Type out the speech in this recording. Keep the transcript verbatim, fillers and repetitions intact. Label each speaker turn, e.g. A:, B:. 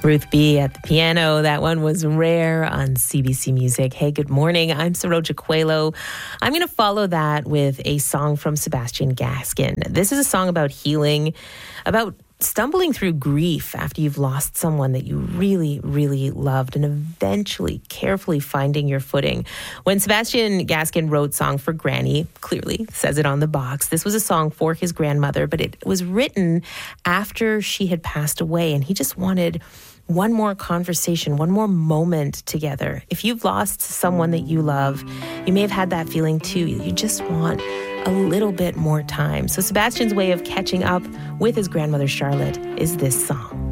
A: Ruth B. at the piano. That one was Rare on C B C Music. Hey, good morning. I'm Saroja Coelho. I'm going to follow that with a song from Sebastian Gaskin. This is a song about healing, about stumbling through grief after you've lost someone that you really, really loved and eventually carefully finding your footing. When Sebastian Gaskin wrote Song for Granny, clearly says it on the box, this was a song for his grandmother, but it was written after she had passed away, and he just wanted one more conversation, one more moment together. If you've lost someone that you love, you may have had that feeling too. You just want a little bit more time. So Sebastian's way of catching up with his grandmother Charlotte is this song.